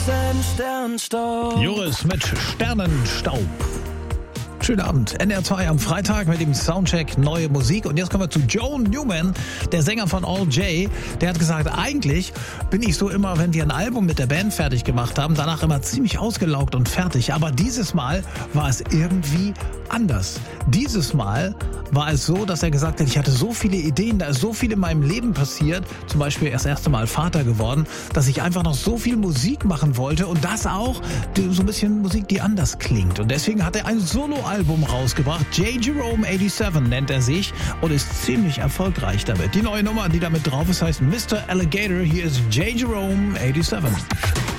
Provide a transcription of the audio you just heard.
Sternstaub. Joris mit Sternenstaub. Schönen Abend. NR2 am Freitag mit dem Soundcheck Neue Musik. Und jetzt kommen wir zu Joe Newman, der Sänger von All J. Der hat gesagt, eigentlich bin ich so immer, wenn wir ein Album mit der Band fertig gemacht haben, danach immer ziemlich ausgelaugt und fertig. Aber dieses Mal war es irgendwie anders. Dieses Mal war es so, dass er gesagt hat, ich hatte so viele Ideen, da ist so viel in meinem Leben passiert, zum Beispiel das erste Mal Vater geworden, dass ich einfach noch so viel Musik machen wollte und das auch so ein bisschen Musik, die anders klingt. Und deswegen hat er ein Soloalbum rausgebracht. J. Jerome 87 nennt er sich und ist ziemlich erfolgreich damit. Die neue Nummer, die damit drauf ist, heißt Mr. Alligator. Hier ist J. Jerome 87.